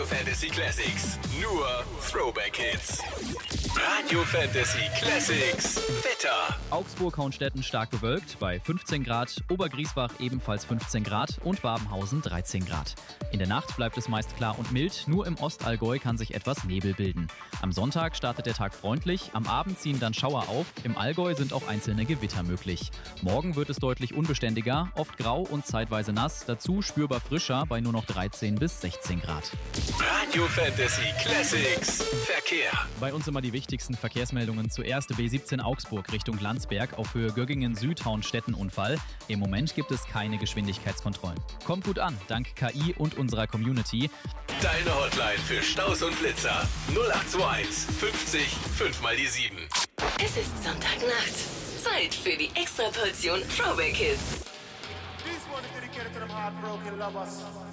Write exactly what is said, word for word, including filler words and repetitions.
Fantasy Classics. Nur Throwback Hits. Radio Fantasy Classics. Wetter. Augsburg-Hauenstetten stark bewölkt bei fünfzehn Grad, Obergriesbach ebenfalls fünfzehn Grad und Babenhausen dreizehn Grad. In der Nacht bleibt es meist klar und mild, nur im Ostallgäu kann sich etwas Nebel bilden. Am Sonntag startet der Tag freundlich, am Abend ziehen dann Schauer auf, im Allgäu sind auch einzelne Gewitter möglich. Morgen wird es deutlich unbeständiger, oft grau und zeitweise nass, dazu spürbar frischer bei nur noch dreizehn bis sechzehn Grad. Radio Fantasy Classics. Verkehr. Bei uns immer die wichtigsten Verkehrsmeldungen. Zuerst B siebzehn Augsburg Richtung Landsberg auf Höhe Göggingen-Süd-Hauenstetten Unfall. Im Moment gibt es keine Geschwindigkeitskontrollen. Kommt gut an, dank K I und unserer Community. Deine Hotline für Staus und Blitzer. null acht zwei eins fünfzig fünf mal die sieben. Es ist Sonntagnacht. Zeit für die Extraportion Throwback Hits. This one is dedicated to them heartbroken lovers.